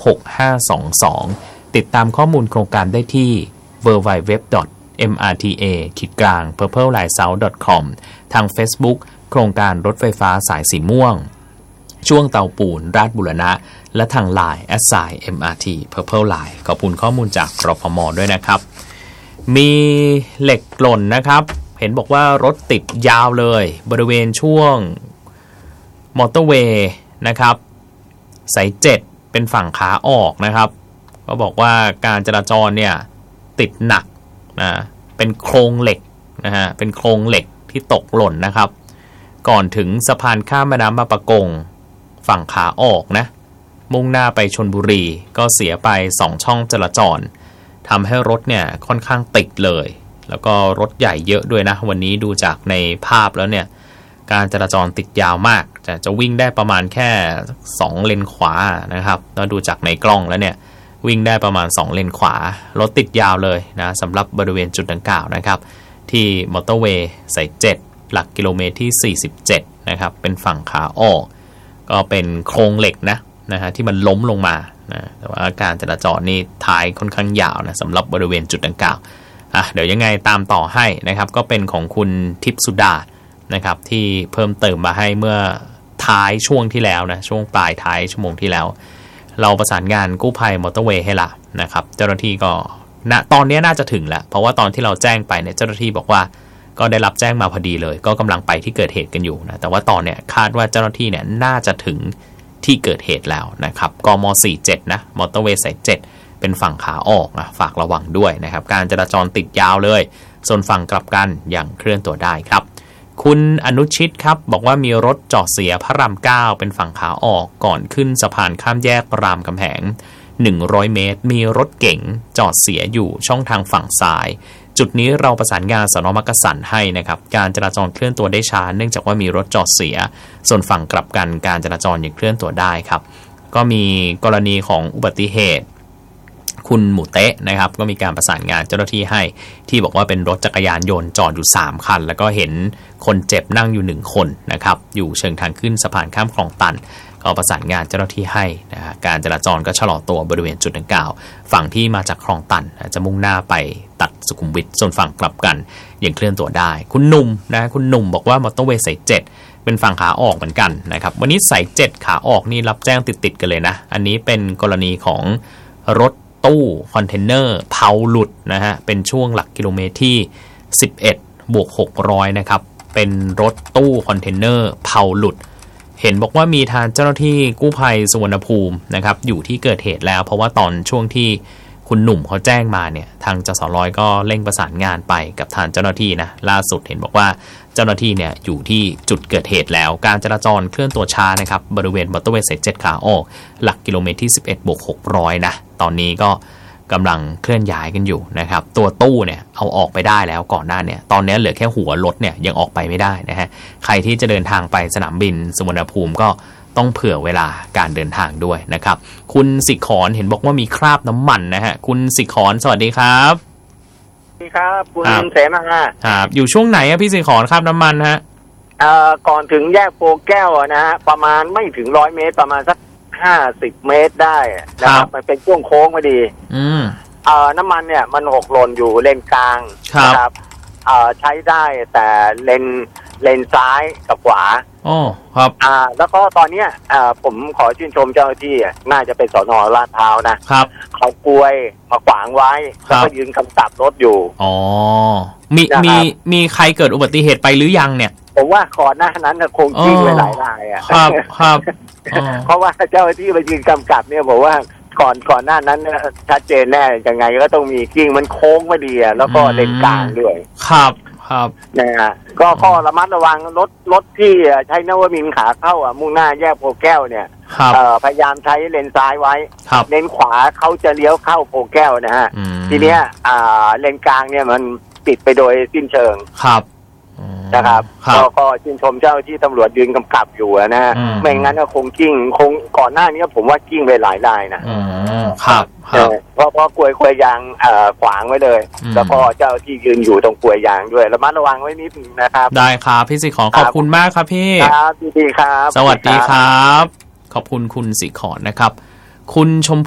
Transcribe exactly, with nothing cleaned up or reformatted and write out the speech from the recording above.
หกห้าสองสองติดตามข้อมูลโครงการได้ที่ ดับเบิลยู ดับเบิลยู ดับเบิลยู ดอท เอ็ม อาร์ ที เอ กลาง เพอร์เพิลไลน์เซาท์ ดอท คอม ทาง Facebook โครงการรถไฟฟ้าสายสีม่วงช่วงเตาปูนราชบุรณะและทาง ไลน์ แอท ไซน์ เอ็ม อาร์ ที Purple Line ขอบคุณข้อมูลจากรพม.ด้วยนะครับมีเหล็กหล่นนะครับเห็นบอกว่ารถติดยาวเลยบริเวณช่วงมอเตอร์เวย์นะครับสายเจ็ดเป็นฝั่งขาออกนะครับก็บอกว่าการจราจรเนี่ยติดหนักนะเป็นโครงเหล็กนะฮะเป็นโครงเหล็กที่ตกหล่นนะครับก่อนถึงสะพานข้ามแม่น้ำบางปะกงฝั่งขาออกนะมุ่งหน้าไปชลบุรีก็เสียไปสองช่องจราจรทำให้รถเนี่ยค่อนข้างติดเลยแล้วก็รถใหญ่เยอะด้วยนะวันนี้ดูจากในภาพแล้วเนี่ยการจราจรติดยาวมากจะจะวิ่งได้ประมาณแค่สองเลนขวานะครับแล้วดูจากในกล้องแล้วเนี่ยวิ่งได้ประมาณสองเลนขวารถติดยาวเลยนะสำหรับบริเวณจุดดังกล่าวนะครับที่มอเตอร์เวย์สายเจ็ดหลักกิโลเมตรที่สี่สิบเจ็ดนะครับเป็นฝั่งขาออกก็เป็นโครงเหล็กนะนะฮะที่มันล้มลงมานะแต่ว่าการจราจรนี่ท้ายค่อนข้างยาวนะสำหรับบริเวณจุดดังกล่าวอ่ะเดี๋ยวยังไงตามต่อให้นะครับก็เป็นของคุณทิพย์สุดานะครับที่เพิ่มเติมมาให้เมื่อท้ายช่วงที่แล้วนะช่วงปลายท้ายชั่วโมงที่แล้วเราประสานงานกู้ภัยมอเตอร์เวย์ให้ละนะครับเจ้าหน้าที่ก็ณตอนนี้น่าจะถึงแล้วเพราะว่าตอนที่เราแจ้งไปเนี่ยเจ้าหน้าที่บอกว่าก็ได้รับแจ้งมาพอดีเลยก็กำลังไปที่เกิดเหตุกันอยู่นะแต่ว่าตอนเนี้ยคาดว่าเจ้าหน้าที่เนี่ยน่าจะถึงที่เกิดเหตุแล้วนะครับกม.สี่สิบเจ็ดนะมอเตอร์เวย์สายเจ็ดเป็นฝั่งขาออกนะฝากระวังด้วยนะครับการจราจรติดยาวเลยส่วนฝั่งกลับกันยังเคลื่อนตัวได้ครับคุณอนุชิตครับบอกว่ามีรถจอดเสียพระรามเก้าเป็นฝั่งขาออกก่อนขึ้นสะพานข้ามแยกรามคำแหงหนึ่งร้อยเมตรมีรถเก๋งจอดเสียอยู่ช่องทางฝั่งซ้ายจุดนี้เราประสานงานสน.มักกะสันให้นะครับการจราจรเคลื่อนตัวได้ช้าเนื่องจากว่ามีรถจอดเสียส่วนฝั่งกลับกันการจราจรยังเคลื่อนตัวได้ครับก็มีกรณีของอุบัติเหตุคุณหมูเตะนะครับก็มีการประสานงานเจ้าหน้าที่ให้ที่บอกว่าเป็นรถจักรยานยนต์จอดอยู่สามคันแล้วก็เห็นคนเจ็บนั่งอยู่หนึ่งคนนะครับอยู่เชิงทางขึ้นสะพานข้ามคลองตันก็ประสานงานเจ้าหน้าที่ให้นะฮะการจราจรก็ชะลอตัวบริเวณจุดดังกล่าวฝั่งที่มาจากคลองตันจะมุ่งหน้าไปตัดสุขุมวิทส่วนฝั่งกลับกันยังเคลื่อนตัวได้คุณหนุ่มนะคุณหนุ่มบอกว่ามอเตอร์เวย์สายเจ็ดเป็นฝั่งขาออกเหมือนกันนะครับวันนี้สายเจ็ดขาออกนี่รับแจ้งติดๆกันเลยนะอันนี้เป็นกรณีของรถตู้คอนเทนเนอร์เผาหลุดนะฮะเป็นช่วงหลักกิโลเมตรที่สิบเอ็ดบวกหกร้อยนะครับเป็นรถตู้คอนเทนเนอร์เผาหลุดเห็นบอกว่ามีทางเจ้าหน้าที่กู้ภัยสุวรรณภูมินะครับอยู่ที่เกิดเหตุแล้วเพราะว่าตอนช่วงที่คุณหนุ่มเขาแจ้งมาเนี่ยทางจสร้อยก็เร่งประสานงานไปกับทางเจ้าหน้าที่นะล่าสุดเห็นบอกว่าเจ้าหน้าที่เนี่ยอยู่ที่จุดเกิดเหตุแล้วการจราจรเคลื่อนตัวช้านะครับบริเวณมอเตอร์เวย์สายเจ็ดขาออกหลักกิโลเมตรที่สิบเอ็ดบวกหกร้อยนะตอนนี้ก็กำลังเคลื่อนย้ายกันอยู่นะครับตัวตู้เนี่ยเอาออกไปได้แล้วก่อนหน้าเนี่ยตอนนี้เหลือแค่หัวรถเนี่ยยังออกไปไม่ได้นะฮะใครที่จะเดินทางไปสนามบินสุวรรณภูมิก็ต้องเผื่อเวลาการเดินทางด้วยนะครับคุณสิขรเห็นบอกว่ามีคราบน้ำมันนะฮะคุณสิขรสวัสดีครับสวัสดีครับคุณเสมาครับอยู่ช่วงไหนอะพี่สิขรคราบน้ำมันฮะเอ่อก่อนถึงแยกโพแก้วนะฮะประมาณไม่ถึงร้อยเมตรประมาณสักห้าสิบเมตรได้นะครับมันเป็นช่วงโค้งพอดีอืมเอ่อน้ำมันเนี่ยมันหกหล่นอยู่เลนกลางนะครับเอ่อใช้ได้แต่เลนเลนซ้ายกับขวาอ๋อครับอ่าแล้วก็ตอนเนี้ยอ่าผมขอชื่นชมเจ้าหน้าที่น่าจะเป็นสน.ลาดพร้าวนะครับเขากลวยมาขวางไว้แล้วก็ยืนกำกับรถอยู่อ๋อมีมีมีใครเกิดอุบัติเหตุไปหรือยังเนี่ยผมว่าก่อนหน้านั้นคงกิ้งไปหลายรายอ่ะครับครับเพราะว่าเจ้าหน้าที่มายืนกำกับเนี่ยบอกว่าก่อนก่อนหน้านั้นชัดเจนแน่ยังไงก็ต้องมีกิ้งมันโค้งไม่ดีอ่ะแล้วก็เลนกลางด้วยครับครับนะฮะก็ข้อระมัดระวังรถรถที่ใช้นวมินทร์ขาเข้าอ่ะมุ่งหน้าแยกโพแก้วเนี่ยพยายามใช้เลนซ้ายไว้เลนขวาเขาจะเลี้ยวเข้าโพแก้วนะฮะทีเนี้ยเลนกลางเนี่ยมันปิดไปโดยสิ้นเชิงครับนะครับก็ชื่นชมเจ้าที่ตำรวจยืนกำกับอยู่นะฮะไม่งั้นก็คงกิ้งคงก่อนหน้านี้ผมว่ากิ้งไปหลายรายนะครับเพราะเพราะกลวยกลวยยางขวางไว้เลยแล้วก็เจ้าที่ยืนอยู่ตรงกลวยยางด้วยระมัดระวังไว้นิดนึงนะครับได้ครับพี่สิขรขอบคุณมากครับพี่ครับดีครับสวัสดีครับขอบคุณคุณสิขรนะครับคุณชม